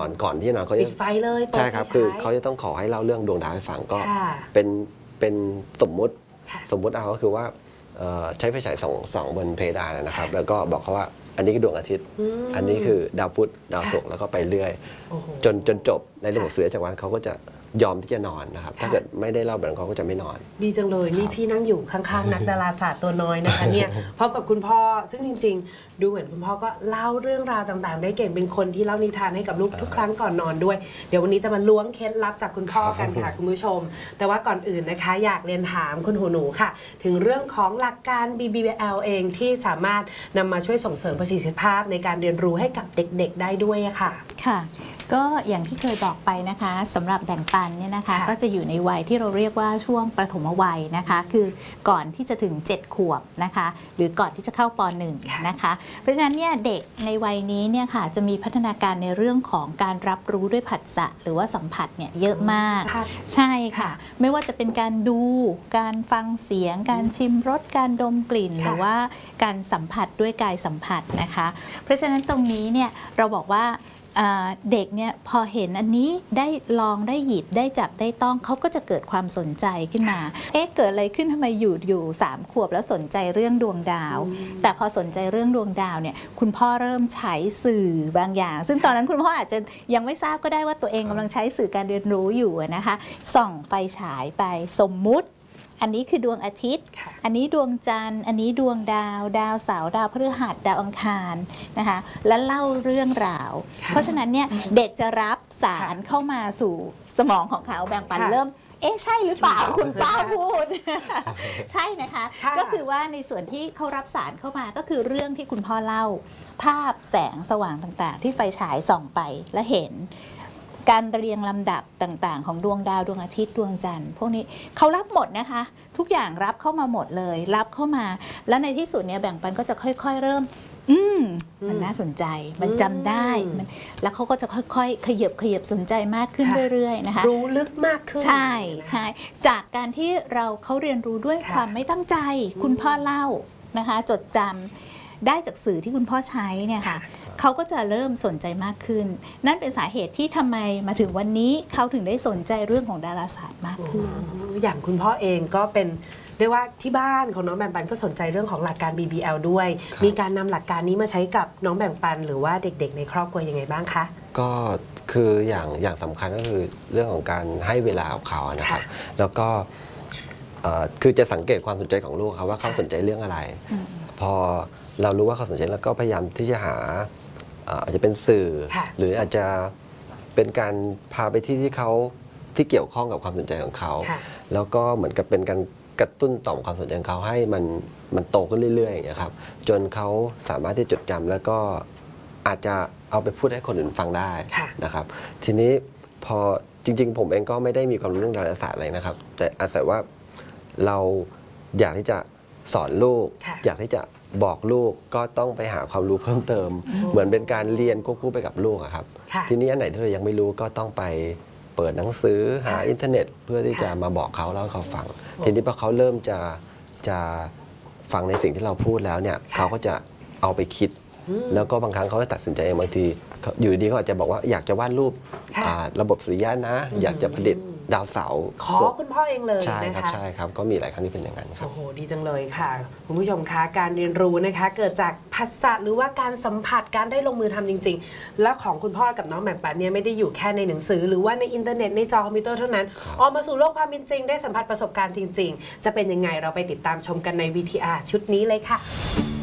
อนก่อนที่จะนอนเขาจะปิดไฟเลยใช่ครับคือเขาจะต้องขอให้เล่าเรื่องดวงดาวให้ฟังก็เป็นสมมุติเอาก็คือว่าใช้ไฟฉายส่องบนเพดานนะครับแล้วก็บอกเขาว่าอันนี้คือดวงอาทิตย์อันนี้คือดาวพุธดาวศุกร์แล้วก็ไปเรื่อยจนจบในระบบสุริยะจักรวาลเขาก็จะยอมที่จะนอนนะครับถ้าเกิดไม่ได้เล่าแบบนั้นเขาก็จะไม่นอนดีจังเลยนี่พี่นั่งอยู่ข้างๆนักดาราศาสตร์ตัวน้อยนะคะเนี่ยพร้อมกับคุณพ่อซึ่งจริงๆดูเหมือนคุณพ่อก็เล่าเรื่องราวต่างๆได้เก่งเป็นคนที่เล่านิทานให้กับลูกทุกครั้งก่อนนอนด้วยเดี๋ยววันนี้จะมาล้วงเคล็ดลับจากคุณพ่อกันค่ะคุณผู้ชมแต่ว่าก่อนอื่นนะคะอยากเรียนถามคุณหูหนูค่ะถึงเรื่องของหลักการ BBL เองที่สามารถนำมาช่วยส่งเสริมประสิทธิภาพในการเรียนรู้ให้กับเด็กๆได้ด้วยค่ะค่ะก็อย่างที่เคยบอกไปนะคะสำหรับแบ่งปันเนี่ยนะคะก็จะอยู่ในวัยที่เราเรียกว่าช่วงประถมวัยนะคะคือก่อนที่จะถึง7 ขวบนะคะหรือก่อนที่จะเข้าป .1 นะคะเพราะฉะนั้นเนี่ยเด็กในวัยนี้เนี่ยค่ะจะมีพัฒนาการในเรื่องของการรับรู้ด้วยผัสสะหรือว่าสัมผัสเนี่ยเยอะมากใช่ค่ะไม่ว่าจะเป็นการดูการฟังเสียงการชิมรสการดมกลิ่นหรือว่าการสัมผัสด้วยกายสัมผัสนะคะเพราะฉะนั้นตรงนี้เนี่ยเราบอกว่าเด็กเนี่ยพอเห็นอันนี้ได้ลองได้หยิบได้จับได้ต้องเขาก็จะเกิดความสนใจขึ้นมาเกิดอะไรขึ้นทำไมอยู่3 ขวบแล้วสนใจเรื่องดวงดาวแต่พอสนใจเรื่องดวงดาวเนี่ยคุณพ่อเริ่มใช้สื่อบางอย่างซึ่งตอนนั้นคุณพ่ออาจจะยังไม่ทราบก็ได้ว่าตัวเองกำลังใช้สื่อการเรียนรู้อยู่นะคะส่องไฟฉายไปสมมุติอันนี้คือดวงอาทิตย์อันนี้ดวงจันทร์อันนี้ดวงดาวดาวเสาร์ดาวพฤหัสดาวอังคารนะคะและเล่าเรื่องราวเพราะฉะนั้นเนี่ยเด็กจะรับสารเข้ามาสู่สมองของเขาแบ่งปันเริ่มใช่หรือเปล่าคุณป้าพูดใช่นะคะก็คือว่าในส่วนที่เขารับสารเข้ามาก็คือเรื่องที่คุณพ่อเล่าภาพแสงสว่างต่างๆที่ไฟฉายส่องไปและเห็นการเรียงลำดับต่างๆของดวงดาวดวงอาทิตย์ดวงจันทร์พวกนี้เขารับหมดนะคะทุกอย่างรับเข้ามาหมดเลยรับเข้ามาแล้วในที่สุดเนี่ยแบ่งปันก็จะค่อยๆเริ่มมันน่าสนใจมันจำได้แล้วเขาก็จะค่อยๆขยับสนใจมากขึ้นเรื่อยๆนะคะรู้ลึกมากขึ้นใช่จากการที่เขาเรียนรู้ด้วยความไม่ตั้งใจคุณพ่อเล่านะคะจดจำได้จากสื่อที่คุณพ่อใช้เนี่ยค่ะเขาก็จะเริ่มสนใจมากขึ้นนั่นเป็นสาเหตุที่ทำไมมาถึงวันนี้เขาถึงได้สนใจเรื่องของดาราศาสตร์มากขึ้นอย่างคุณพ่อเองก็เป็นเรียกว่าที่บ้านของน้องแบ่งปันก็สนใจเรื่องของหลักการ BBL ด้วยมีการนำหลักการนี้มาใช้กับน้องแบ่งปันหรือว่าเด็กๆในครอบครัวยังไงบ้างคะก็คืออย่างสำคัญก็คือเรื่องของการให้เวลากับเขานะครับแล้วก็คือจะสังเกตความสนใจของลูกครับว่าเขาสนใจเรื่องอะไรพอเรารู้ว่าเขาสนใจแล้วก็พยายามที่จะหาอาจจะเป็นสื่อหรืออาจจะเป็นการพาไปที่เขาที่เกี่ยวข้องกับความสนใจของเขาแล้วก็เหมือนกับเป็นการกระตุ้นต่อมความสนใจของเขาให้มันโตขึ้นเรื่อยๆอย่างเงี้ยครับจนเขาสามารถที่จดจำแล้วก็อาจจะเอาไปพูดให้คนอื่นฟังได้นะครับทีนี้พอจริงๆผมเองก็ไม่ได้มีความรู้เรื่องดาราศาสตร์อะไรนะครับแต่อาศัยว่าเราอยากที่จะสอนลูกอยากที่จะบอกลูกก็ต้องไปหาความรู้เพิ่มเติมเหมือนเป็นการเรียนควบคู่ไปกับลูกครับทีนี้อันไหนที่เรายังไม่รู้ก็ต้องไปเปิดหนังสือหาอินเทอร์เน็ตเพื่อที่จะมาบอกเขาแล้วเขาฟังทีนี้พอเขาเริ่มจะฟังในสิ่งที่เราพูดแล้วเนี่ยเขาก็จะเอาไปคิดแล้วก็บางครั้งเขาจะตัดสินใจเองบางทีอยู่ดีเขาอาจจะบอกว่าอยากจะวาดรูประบบสุริยะนะอยากจะผลิตดาวเสาร์ขอคุณพ่อเองเลยใช่ครับใช่ครับก็มีหลายครั้งที่เป็นอย่างนั้นครับโอ้โหดีจังเลยค่ะคุณผู้ชมคะการเรียนรู้นะคะเกิดจากภาษาหรือว่าการสัมผัสการได้ลงมือทำจริงๆและของคุณพ่อกับน้องแบ่งปันเนี่ยไม่ได้อยู่แค่ในหนังสือหรือว่าในอินเทอร์เน็ตในจอคอมพิวเตอร์เท่านั้นออกมาสู่โลกความเป็นจริงได้สัมผัสประสบการณ์จริงๆจะเป็นยังไงเราไปติดตามชมกันใน VTR ชุดนี้เลยค่ะ